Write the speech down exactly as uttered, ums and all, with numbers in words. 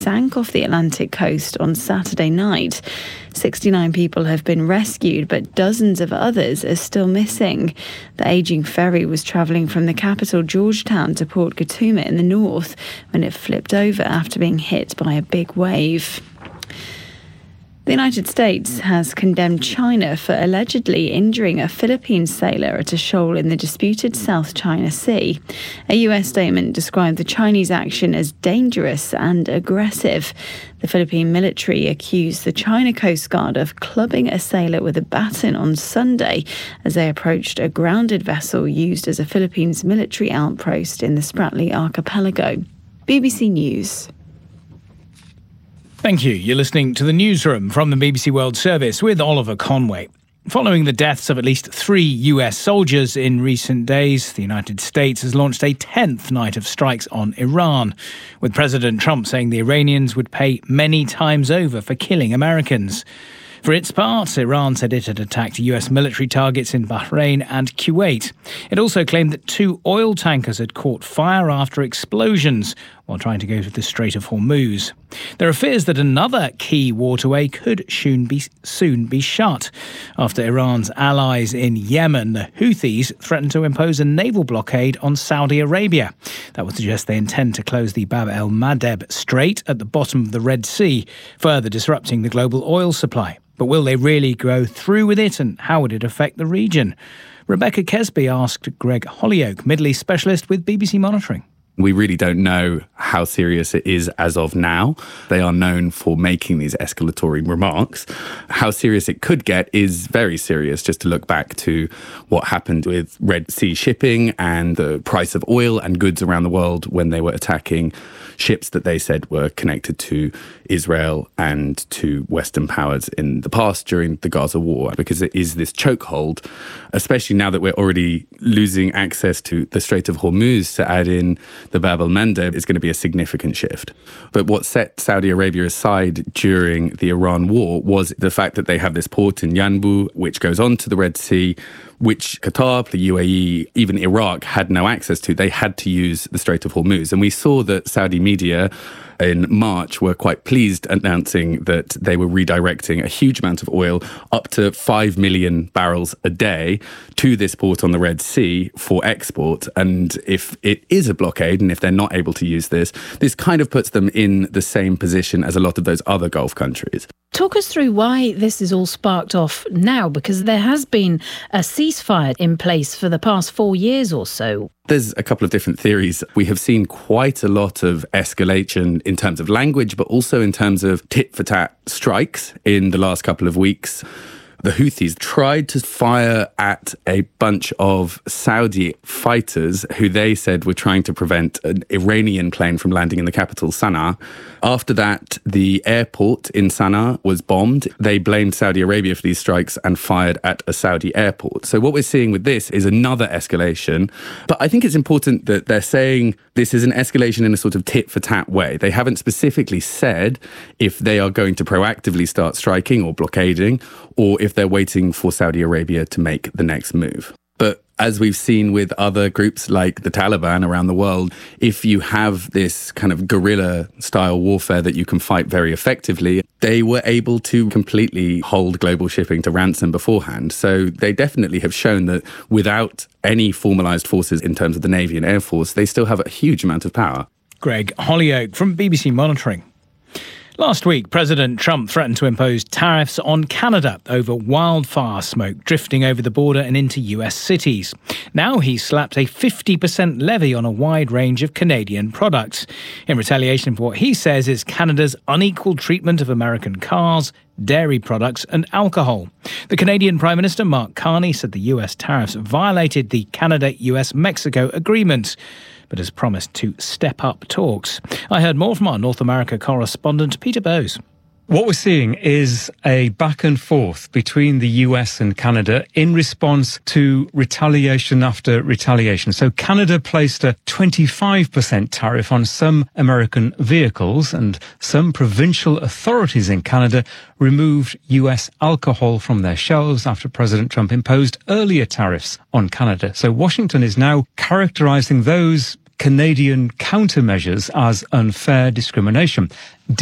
sank off the Atlantic coast on Saturday night. sixty-nine people have been rescued, but dozens of others are still missing. The ageing ferry was travelling from the capital Georgetown to Port Gatuma in the north when it flipped over after being hit by a big wave. The United States has condemned China for allegedly injuring a Philippine sailor at a shoal in the disputed South China Sea. A U S statement described the Chinese action as dangerous and aggressive. The Philippine military accused the China Coast Guard of clubbing a sailor with a baton on Sunday as they approached a grounded vessel used as a Philippines military outpost in the Spratly Archipelago. B B C News. Thank you. You're listening to the Newsroom from the B B C World Service with Oliver Conway. Following the deaths of at least three U S soldiers in recent days, the United States has launched a tenth night of strikes on Iran, with President Trump saying the Iranians would pay many times over for killing Americans. For its part, Iran said it had attacked U S military targets in Bahrain and Kuwait. It also claimed that two oil tankers had caught fire after explosions while trying to go through the Strait of Hormuz. There are fears that another key waterway could soon be, soon be shut after Iran's allies in Yemen, the Houthis, threatened to impose a naval blockade on Saudi Arabia. That would suggest they intend to close the Bab el-Mandeb Strait at the bottom of the Red Sea, further disrupting the global oil supply. But will they really go through with it, and how would it affect the region? Rebecca Kesby asked Greg Hollyoak, Middle East specialist with B B C Monitoring. We really don't know how serious it is as of now. They are known for making these escalatory remarks. How serious it could get is very serious, just to look back to what happened with Red Sea shipping and the price of oil and goods around the world when they were attacking ships that they said were connected to Israel and to Western powers in the past during the Gaza war, because it is this chokehold, especially now that we're already losing access to the Strait of Hormuz. To add in the Bab el-Mandeb is going to be a significant shift. But what set Saudi Arabia aside during the Iran war was the fact that they have this port in Yanbu, which goes on to the Red Sea, which Qatar, the U A E, even Iraq had no access to. They had to use the Strait of Hormuz. And we saw that Saudi media in March were quite pleased, announcing that they were redirecting a huge amount of oil, up to five million barrels a day, to this port on the Red Sea for export. And if it is a blockade, and if they're not able to use this, this kind of puts them in the same position as a lot of those other Gulf countries. Talk us through why this is all sparked off now, because there has been a ceasefire in place for the past four years or so. There's a couple of different theories. We have seen quite a lot of escalation in terms of language, but also in terms of tit-for-tat strikes in the last couple of weeks. The Houthis tried to fire at a bunch of Saudi fighters who they said were trying to prevent an Iranian plane from landing in the capital, Sana'a. After that, the airport in Sana'a was bombed. They blamed Saudi Arabia for these strikes and fired at a Saudi airport. So what we're seeing with this is another escalation. But I think it's important that they're saying this is an escalation in a sort of tit-for-tat way. They haven't specifically said if they are going to proactively start striking or blockading, or if they're waiting for Saudi Arabia to make the next move. But as we've seen with other groups like the Taliban around the world, if you have this kind of guerrilla-style warfare that you can fight very effectively, they were able to completely hold global shipping to ransom beforehand. So they definitely have shown that without any formalised forces in terms of the Navy and Air Force, they still have a huge amount of power. Greg Hollyoak from B B C Monitoring. Last week, President Trump threatened to impose tariffs on Canada over wildfire smoke drifting over the border and into U S cities. Now he's slapped a fifty percent levy on a wide range of Canadian products in retaliation for what he says is Canada's unequal treatment of American cars, dairy products and alcohol. The Canadian Prime Minister, Mark Carney, said the U S tariffs violated the Canada-U S Mexico agreement, but has promised to step up talks. I heard more from our North America correspondent, Peter Bowes. What we're seeing is a back and forth between the U S and Canada in response to retaliation after retaliation. So Canada placed a twenty-five percent tariff on some American vehicles, and some provincial authorities in Canada removed U S alcohol from their shelves after President Trump imposed earlier tariffs on Canada. So Washington is now characterizing those Canadian countermeasures as unfair discrimination.